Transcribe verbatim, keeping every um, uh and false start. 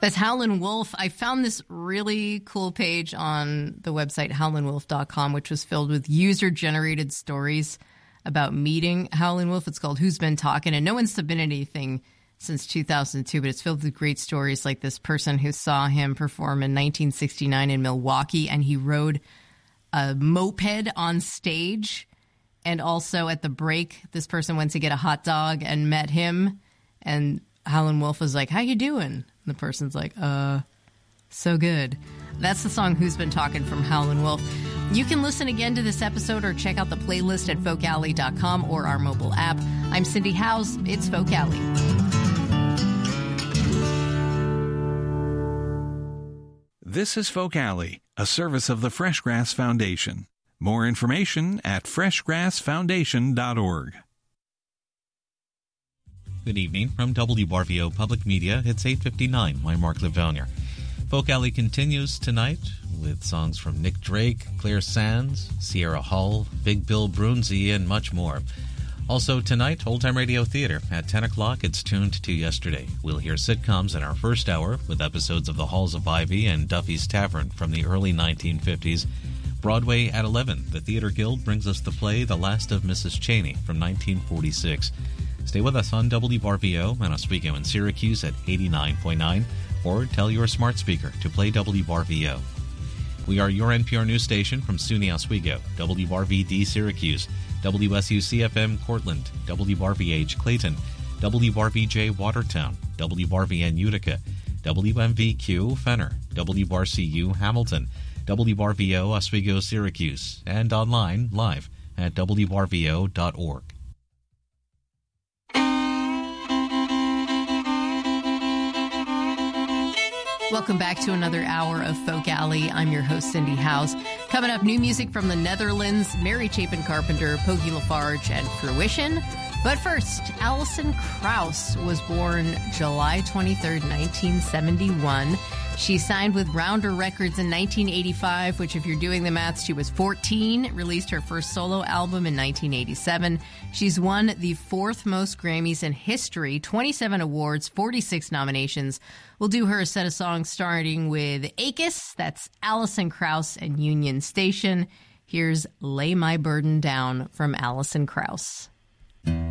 That's Howlin' Wolf. I found this really cool page on the website howlin wolf dot com, which was filled with user-generated stories about meeting Howlin' Wolf. It's called Who's Been Talking, and no one's submitted anything since two thousand two, but it's filled with great stories like this person who saw him perform in nineteen sixty-nine in Milwaukee, and he rode a moped on stage. And also at the break, this person went to get a hot dog and met him, and Howlin' Wolf was like, "How you doing?" And the person's like, uh, so good. That's the song Who's Been Talking from Howlin' Wolf. You can listen again to this episode or check out the playlist at folk alley dot com or our mobile app. I'm Cindy Howes. It's Folk Alley. This is Folk Alley, a service of the Fresh Grass Foundation. More information at fresh grass foundation dot org. Good evening from W R V O Public Media. It's eight fifty-nine. I'm Mark Livonier. Folk Alley continues tonight with songs from Nick Drake, Claire Sands, Sierra Hull, Big Bill Brunzi, and much more. Also tonight, Old Time Radio Theater. At ten o'clock, it's tuned to yesterday. We'll hear sitcoms in our first hour with episodes of The Halls of Ivy and Duffy's Tavern from the early nineteen fifties. Broadway at eleven. The Theater Guild brings us the play The Last of Missus Cheney from nineteen forty-six. Stay with us on W R V O and Oswego in Syracuse at eighty-nine point nine, or tell your smart speaker to play W R V O. We are your N P R news station from SUNY Oswego, W R V D Syracuse, W S U C F M Cortland, W R V H Clayton, W R V J Watertown, W R V N Utica, W M V Q Fenner, W R C U Hamilton, W R V O Oswego Syracuse, and online live at W R V O dot org. Welcome back to another hour of Folk Alley. I'm your host, Cindy Howes. Coming up, new music from the Netherlands, Mary Chapin Carpenter, Poggy Lafarge, and Fruition. But first, Alison Krauss was born July twenty-third, nineteen seventy-one. She signed with Rounder Records in nineteen eighty-five, which, if you're doing the math, she was fourteen, released her first solo album in nineteen eighty-seven. She's won the fourth most Grammys in history, twenty-seven awards, forty-six nominations. We'll do her a set of songs starting with Akis. That's Alison Krauss and Union Station. Here's Lay My Burden Down from Alison Krauss.